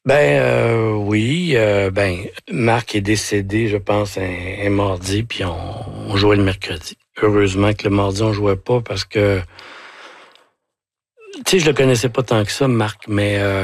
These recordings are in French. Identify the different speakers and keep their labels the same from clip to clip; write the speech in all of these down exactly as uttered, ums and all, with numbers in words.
Speaker 1: Ben euh, oui, euh, ben Marc est décédé, je pense, un, un mardi, puis on, on jouait le mercredi. Heureusement que le mardi, on jouait pas parce que, tu sais, je le connaissais pas tant que ça, Marc, mais euh,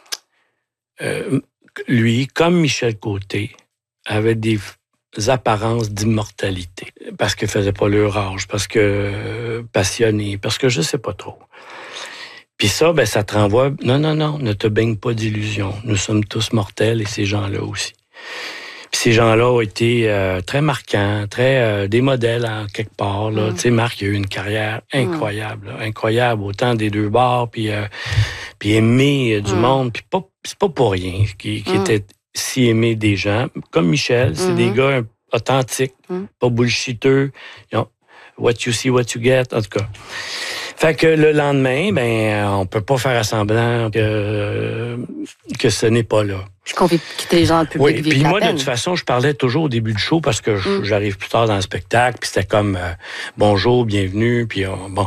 Speaker 1: euh, lui, comme Michel Côté, avait des apparences d'immortalité parce qu'il faisait pas leur âge, parce que euh, passionné, parce que je sais pas trop. Puis ça, ben, ça te renvoie, non, non, non, ne te baigne pas d'illusions. Nous sommes tous mortels et ces gens-là aussi. Puis ces gens-là ont été euh, très marquants, très euh, des modèles en quelque part. Là. Mm. Tu sais, Marc a eu une carrière incroyable, là, incroyable, autant des deux bords, puis, euh, puis aimé euh, du mm. monde. Puis pas, c'est pas pour rien qu'il qui mm. était si aimé des gens. Comme Michel, c'est mm-hmm. des gars authentiques, mm. pas bullshiteux. You know, what you see, what you get, en tout cas. Fait que le lendemain, ben, on peut pas faire semblant que, que ce n'est pas là.
Speaker 2: Puis qu'on fait quitter les gens dans le public.
Speaker 1: Oui, puis moi, de toute façon, je parlais toujours au début du show parce que mm. j'arrive plus tard dans le spectacle, puis c'était comme euh, bonjour, bienvenue, puis euh, bon.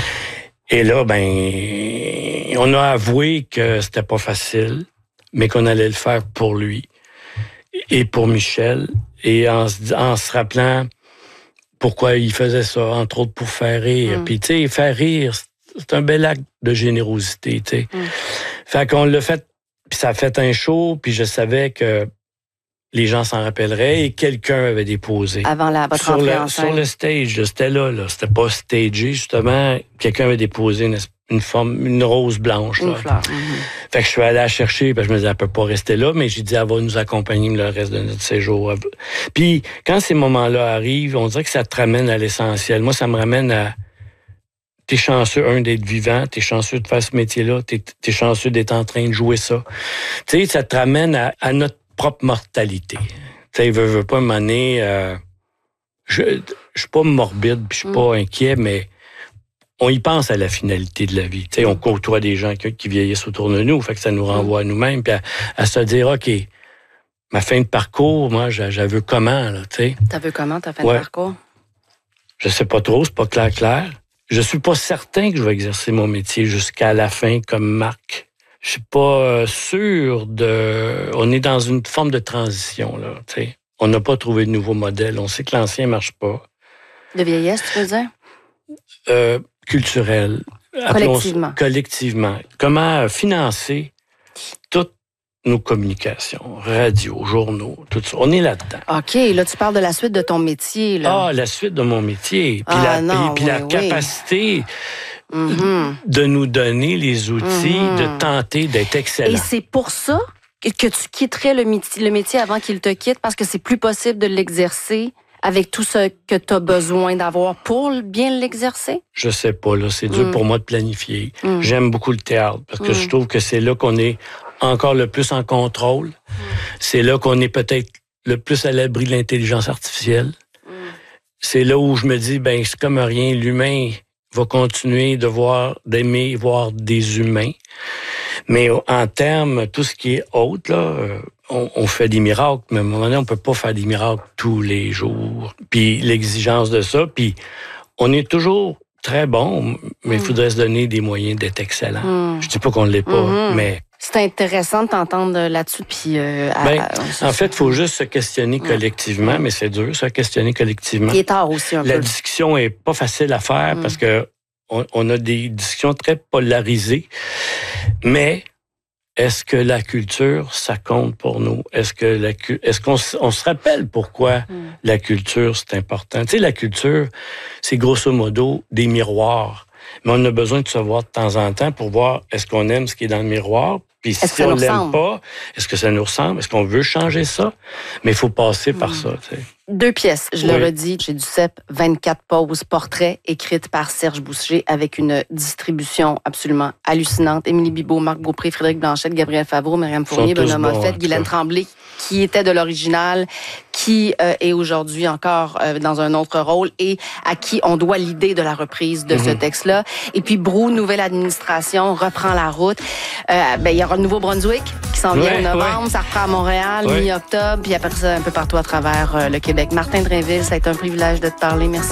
Speaker 1: Et là, ben, on a avoué que c'était pas facile, mais qu'on allait le faire pour lui et pour Michel, et en, en se rappelant pourquoi il faisait ça, entre autres pour faire rire. Mm. Puis, tu sais, faire rire, c'est un bel acte de générosité, tu sais. Mm. Fait qu'on l'a fait, puis ça a fait un show, puis je savais que les gens s'en rappelleraient et quelqu'un avait déposé.
Speaker 2: Avant la, votre
Speaker 1: sur
Speaker 2: entrée
Speaker 1: le,
Speaker 2: en scène.
Speaker 1: Sur le stage, c'était là, là. C'était pas stagé, justement. Quelqu'un avait déposé une, une forme, une rose blanche, là.
Speaker 2: Une fleur. Mm-hmm.
Speaker 1: Fait que je suis allé la chercher, parce que je me disais, elle peut pas rester là, mais j'ai dit, elle va nous accompagner le reste de notre séjour. Puis, quand ces moments-là arrivent, on dirait que ça te ramène à l'essentiel. Moi, ça me ramène à... T'es chanceux, un, d'être vivant, t'es chanceux de faire ce métier-là, t'es, t'es chanceux d'être en train de jouer ça. Tu sais, ça te ramène à, à notre propre mortalité. Tu sais, veut, veut pas m'amener... Euh, je je suis pas morbide, puis je suis mm. pas inquiet, mais on y pense à la finalité de la vie. Tu sais, on côtoie des gens qui, qui vieillissent autour de nous, fait que ça nous renvoie à nous-mêmes, puis à, à se dire, OK, ma fin de parcours, moi, je, je veux comment, là, tu sais.
Speaker 2: T'as vu comment, ta fin
Speaker 1: ouais.
Speaker 2: de parcours?
Speaker 1: Je sais pas trop, c'est pas clair, clair. Je suis pas certain que je vais exercer mon métier jusqu'à la fin comme Marc. Je suis pas sûr de... On est dans une forme de transition, là, tu sais. On n'a pas trouvé de nouveau modèle. On sait que l'ancien marche pas.
Speaker 2: De vieillesse, tu veux dire?
Speaker 1: Euh, culturel.
Speaker 2: Collectivement.
Speaker 1: Collectivement. Comment financer toutes nos communications, radio, journaux, tout ça. On est là-dedans.
Speaker 2: OK, là, tu parles de la suite de ton métier, là.
Speaker 1: Ah, la suite de mon métier. Puis
Speaker 2: ah,
Speaker 1: la,
Speaker 2: non,
Speaker 1: puis,
Speaker 2: oui,
Speaker 1: la
Speaker 2: oui.
Speaker 1: capacité
Speaker 2: mm-hmm.
Speaker 1: de nous donner les outils, mm-hmm. de tenter d'être excellent.
Speaker 2: Et c'est pour ça que tu quitterais le métier, le métier avant qu'il te quitte, parce que c'est plus possible de l'exercer avec tout ce que tu as besoin d'avoir pour bien l'exercer? Je
Speaker 1: sais pas, là. C'est dur mm. pour moi de planifier. Mm. J'aime beaucoup le théâtre, parce que mm. je trouve que c'est là qu'on est encore le plus en contrôle. Mm. C'est là qu'on est peut-être le plus à l'abri de l'intelligence artificielle. Mm. C'est là où je me dis, ben c'est comme rien, l'humain va continuer de voir, d'aimer voir des humains. Mais en termes, tout ce qui est autre, là, on, on fait des miracles, mais à un moment donné, on peut pas faire des miracles tous les jours. Puis l'exigence de ça, puis on est toujours très bon, mais il mm. faudrait se donner des moyens d'être excellent. Mm. Je dis pas qu'on ne l'est pas, mm-hmm. mais...
Speaker 2: C'est intéressant de t'entendre là-dessus. Puis, euh,
Speaker 1: ben,
Speaker 2: à,
Speaker 1: en fait, il faut juste se questionner mm. collectivement, mais c'est dur, se questionner collectivement.
Speaker 2: Il est tard aussi un
Speaker 1: La
Speaker 2: peu.
Speaker 1: La discussion est pas facile à faire mm. parce que on, on a des discussions très polarisées, mais est-ce que la culture, ça compte pour nous? Est-ce que la est-ce qu'on on se rappelle pourquoi mm. la culture, c'est important? Tu sais, la culture, c'est grosso modo des miroirs. Mais on a besoin de se voir de temps en temps pour voir est-ce qu'on aime ce qui est dans le miroir, puis si on l'aime pas, est-ce que ça nous ressemble? Est-ce qu'on veut changer ça? Mais il faut passer mm. par ça, tu sais.
Speaker 2: Deux pièces, je
Speaker 1: oui.
Speaker 2: le redis, chez Duceppe, vingt-quatre pauses portraits écrites par Serge Boucher avec une distribution absolument hallucinante. Émilie Bibeau, Marc Beaupré, Frédéric Blanchette, Gabriel Favreau, Myriam Fournier, Benoît Moffett, Guylaine Tremblay, qui était de l'original, qui euh, est aujourd'hui encore euh, dans un autre rôle et à qui on doit l'idée de la reprise de mm-hmm. ce texte-là. Et puis Brou, nouvelle administration, reprend la route. Euh, ben, il y aura le Nouveau-Brunswick qui s'en vient
Speaker 1: ouais,
Speaker 2: en novembre,
Speaker 1: ouais.
Speaker 2: ça reprend à Montréal, ouais. mi-octobre, puis après ça, un peu partout à travers euh, le Québec. Martin Drainville, ça a été un privilège de te parler. Merci.